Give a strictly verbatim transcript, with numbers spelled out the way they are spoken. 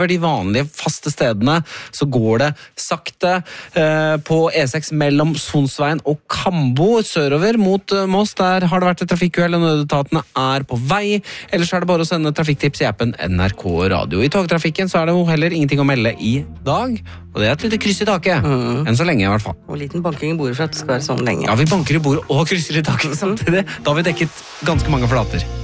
de vanlige faste stedene, så går det sakte eh, på E seks mellom Sonsveien og Kambo sørover mot uh, Moss. Der har det vært et trafikkuhell, og nødetatene er på vei. Ellers er det bare å sende trafikktips i appen N R K Radio. I togtrafikken så er det jo heller ingenting å melde i dag, og det er et lite kryss i taket. Mm. Enn så lenge i hvert fall. Og liten banking i bordet for at det skal være sånn lenge. Ja, vi banker i bordet og krysser i taket samtidig. Da har vi dekket ganske mange flater.